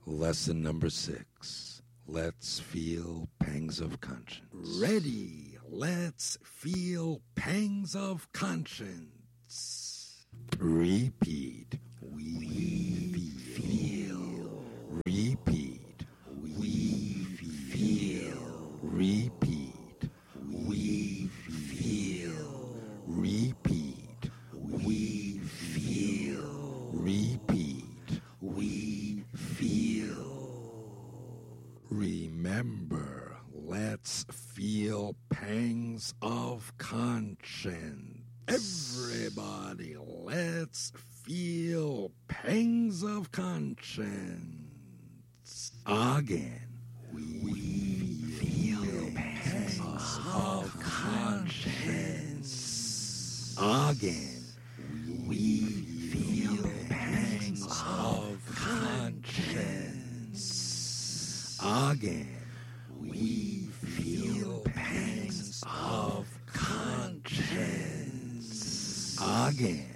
Lesson number 6. Let's feel pangs of conscience. Ready, let's feel pangs of conscience. Repeat. We feel. Repeat. We feel. Repeat. We feel. Repeat. We feel. Repeat. We feel. Remember, let's feel pangs of conscience. Everybody, let's feel pangs of conscience. Again, we feel pangs of conscience. Again, we feel pangs of conscience. Again, we feel pangs of conscience. Again.